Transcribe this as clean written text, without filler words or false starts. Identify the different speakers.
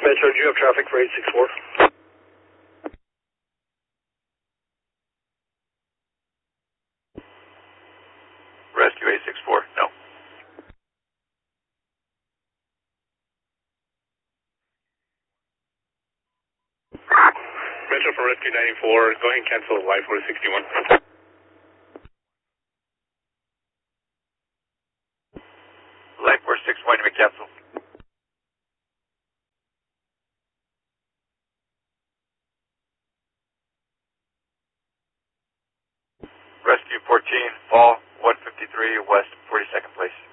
Speaker 1: Metro, do you have traffic for 864?
Speaker 2: Rescue 864, no.
Speaker 1: Metro for Rescue 94, go ahead and cancel Life 461.
Speaker 2: Life 461 to be canceled. Rescue 14, fall 153 west 42nd place.